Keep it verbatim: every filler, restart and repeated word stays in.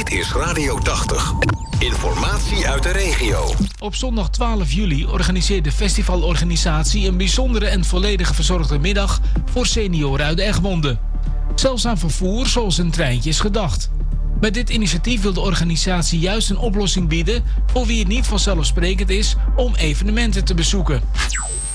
Dit is Radio tachtig. Informatie uit de regio. Op zondag twaalf juli organiseert de festivalorganisatie een bijzondere en volledige verzorgde middag voor senioren uit Egmond. Zelfs aan vervoer zoals een treintje is gedacht. Met dit initiatief wil de organisatie juist een oplossing bieden voor wie het niet vanzelfsprekend is om evenementen te bezoeken.